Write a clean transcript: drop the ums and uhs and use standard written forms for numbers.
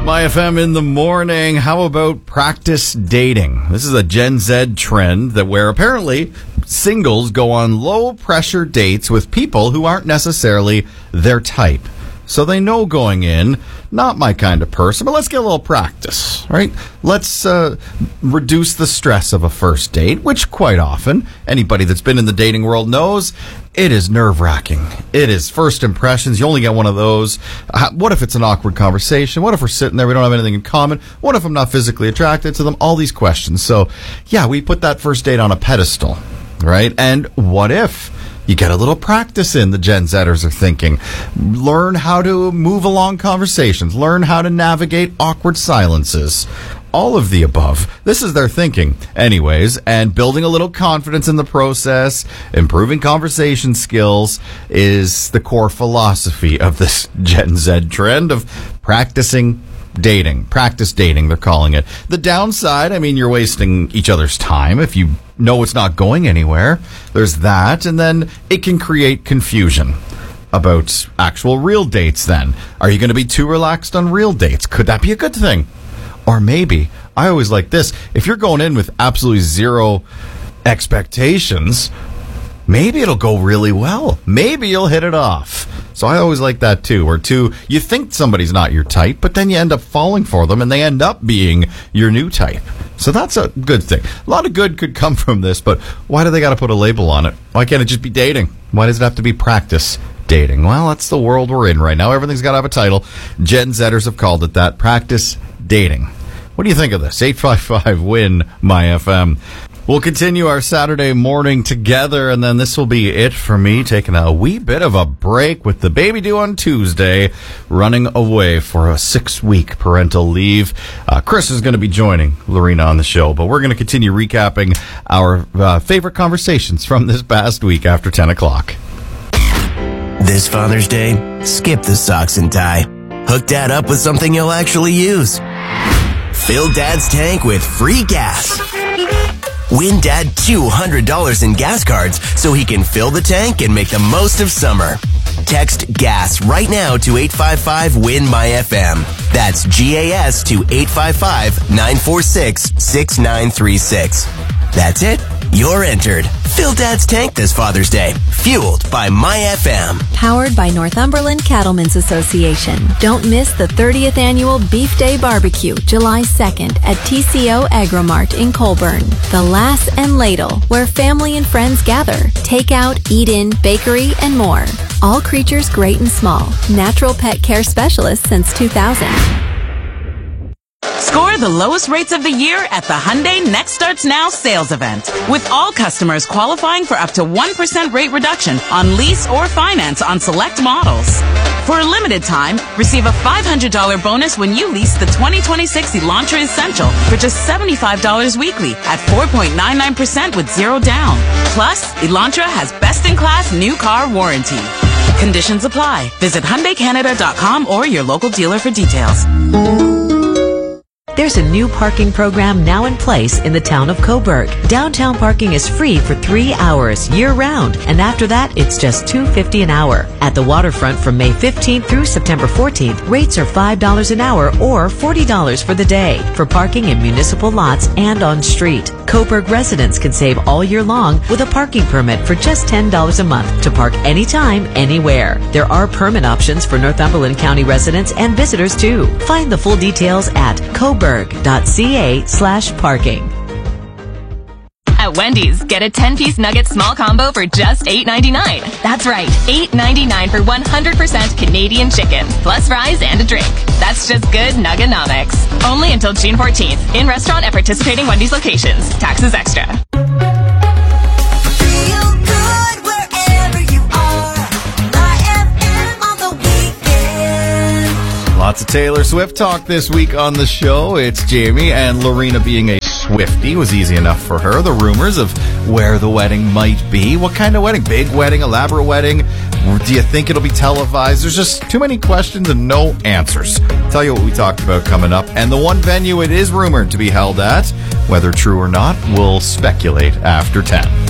My FM in the morning. How about practice dating? This is a Gen Z trend where apparently singles go on low pressure dates with people who aren't necessarily their type. So they know going in, not my kind of person, but let's get a little practice, right? Let's reduce the stress of a first date, which quite often, anybody that's been in the dating world knows, it is nerve-wracking. It is first impressions. You only get one of those. What if it's an awkward conversation? What if we're sitting there, we don't have anything in common? What if I'm not physically attracted to them? All these questions. So, yeah, we put that first date on a pedestal, right? And what if you get a little practice in, the Gen Zers are thinking. Learn how to move along conversations. Learn how to navigate awkward silences. All of the above. This is their thinking. Anyways, and building a little confidence in the process, improving conversation skills is the core philosophy of this Gen Z trend of practicing dating. Practice dating, they're calling it. The downside, I mean, you're wasting each other's time if you know it's not going anywhere. There's that, and then it can create confusion about actual real dates then. Are you going to be too relaxed on real dates? Could that be a good thing? Or maybe, I always like this, if you're going in with absolutely zero expectations, maybe it'll go really well. Maybe you'll hit it off. So I always like that too, where you think somebody's not your type, but then you end up falling for them and they end up being your new type. So that's a good thing. A lot of good could come from this, but why do they got to put a label on it? Why can't it just be dating? Why does it have to be practice dating? Well, that's the world we're in right now. Everything's got to have a title. Gen Zers have called it that. Practice dating. What do you think of this? 855-WIN-MY-FM. We'll continue our Saturday morning together, and then this will be it for me, taking a wee bit of a break with the baby due on Tuesday, running away for a 6-week parental leave. Chris is going to be joining Lorena on the show, but we're going to continue recapping our favorite conversations from this past week after 10 o'clock. This Father's Day, skip the socks and tie. Hook Dad up with something you'll actually use. Fill Dad's tank with free gas. Win Dad $200 in gas cards so he can fill the tank and make the most of summer. Text GAS right now to 855-WIN-MY-FM. That's GAS to 855-946-6936. That's it. You're entered. Fill Dad's tank this Father's Day. Fueled by MyFM. Powered by Northumberland Cattlemen's Association. Don't miss the 30th Annual Beef Day Barbecue, July 2nd at TCO Agrimart in Colburn. The Lass and Ladle, where family and friends gather. Takeout, eat-in, bakery, and more. All creatures great and small. Natural pet care specialist since 2000. Score the lowest rates of the year at the Hyundai Next Starts Now sales event. With all customers qualifying for up to 1% rate reduction on lease or finance on select models. For a limited time, receive a $500 bonus when you lease the 2026 Elantra Essential for just $75 weekly at 4.99% with zero down. Plus, Elantra has best-in-class new car warranty. Conditions apply. Visit HyundaiCanada.com or your local dealer for details. There's a new parking program now in place in the town of Coburg. Downtown parking is free for 3 hours year-round, and after that, it's just $2.50 an hour. At the waterfront from May 15th through September 14th, rates are $5 an hour or $40 for the day for parking in municipal lots and on street. Coburg residents can save all year long with a parking permit for just $10 a month to park anytime, anywhere. There are permit options for Northumberland County residents and visitors too. Find the full details at coburg.ca/parking. At Wendy's, get a 10-piece nugget small combo for just $8.99. That's right, $8.99 for 100% Canadian chicken, plus fries and a drink. That's just good Nuggenomics. Only until June 14th. In restaurant at participating Wendy's locations. Taxes extra. Feel good wherever you are. MyFM on the weekend. Lots of Taylor Swift talk this week on the show. It's Jamie, and Lorena being a Swiftie was easy enough for her. The rumors of where the wedding might be. What kind of wedding? Big wedding? Elaborate wedding? Do you think it'll be televised? There's just too many questions and no answers. I'll tell you what we talked about coming up. And the one venue it is rumored to be held at, whether true or not, we'll speculate after 10.